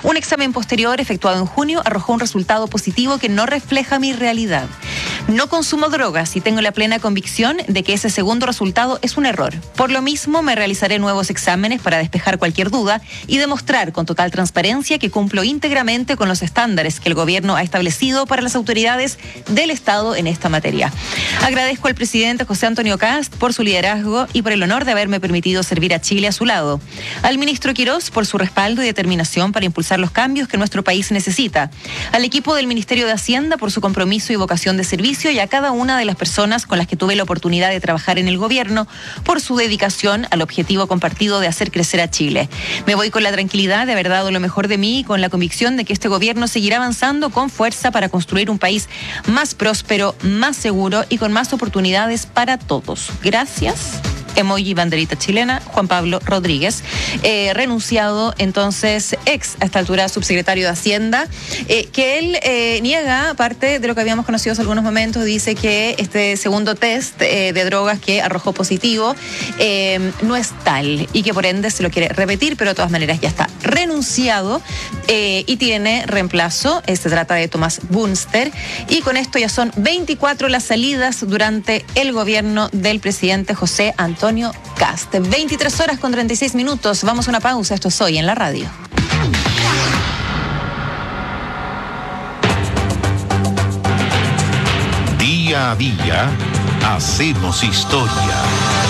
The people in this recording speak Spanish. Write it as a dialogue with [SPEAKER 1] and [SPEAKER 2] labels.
[SPEAKER 1] Un examen posterior efectuado en junio arrojó un resultado positivo que no refleja mi realidad. No consumo drogas y tengo la plena convicción de que ese segundo resultado es un error. Por lo mismo, me realizaré nuevos exámenes para despejar cualquier duda y demostrar con total transparencia que cumplo íntegramente con los estándares que el gobierno ha establecido para las autoridades del Estado en esta materia. Agradezco al presidente José Antonio Kast por su liderazgo y por el honor de haberme permitido servir a Chile a su lado. Al ministro Quirós por su respaldo y determinación para impulsar los cambios que nuestro país necesita. Al equipo del Ministerio de Hacienda por su compromiso y vocación de servicio y a cada una de las personas con las que tuve la oportunidad de trabajar en el gobierno por su dedicación al objetivo compartido de hacer crecer a Chile. Me voy con la tranquilidad de haber dado lo mejor de mí y con la convicción de que este gobierno seguirá avanzando con fuerza para construir un país más próspero, más seguro y con más oportunidades para todos. Gracias. Emoji banderita chilena, Juan Pablo Rodríguez, renunciado entonces, ex a esta altura subsecretario de Hacienda, que él niega parte de lo que habíamos conocido hace algunos momentos. Dice que este segundo test de drogas que arrojó positivo no es tal y que por ende se lo quiere repetir, pero de todas maneras ya está renunciado y tiene reemplazo. Se trata de Tomás Bunster y con esto ya son 24 las salidas durante el gobierno del presidente José Antonio Kast. 23 horas con 36 minutos. Vamos a una pausa. Esto es Hoy en la Radio.
[SPEAKER 2] Día a día hacemos historia.